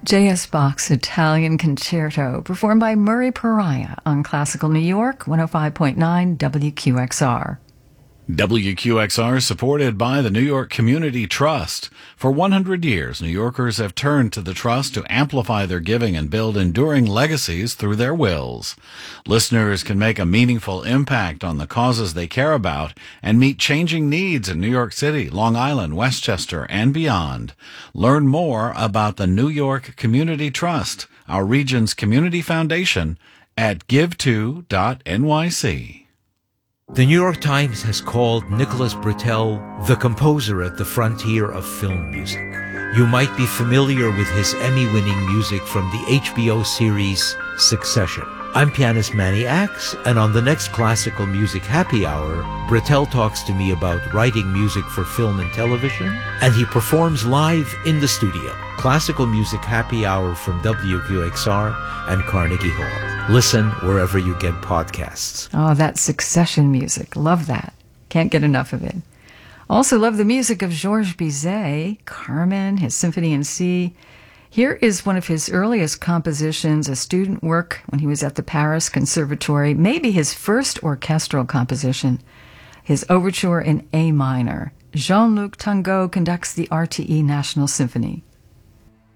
J.S. Bach's Italian Concerto, performed by Murray Pariah on Classical New York, 105.9 WQXR. WQXR is supported by the New York Community Trust. For 100 years, New Yorkers have turned to the Trust to amplify their giving and build enduring legacies through their wills. Listeners can make a meaningful impact on the causes they care about and meet changing needs in New York City, Long Island, Westchester, and beyond. Learn more about the New York Community Trust, our region's community foundation, at give2.nyc. The New York Times has called Nicholas Britell the composer at the frontier of film music. You might be familiar with his Emmy-winning music from the HBO series Succession. I'm pianist Manny Axe, and on the next Classical Music Happy Hour, Britell talks to me about writing music for film and television, and he performs live in the studio. Classical Music Happy Hour from WQXR and Carnegie Hall. Listen wherever you get podcasts. Oh, that Succession music. Love that. Can't get enough of it. Also love the music of Georges Bizet, Carmen, his Symphony in C. Here is one of his earliest compositions, a student work when he was at the Paris Conservatory, maybe his first orchestral composition, his overture in A minor. Jean-Luc Tango conducts the RTE National Symphony.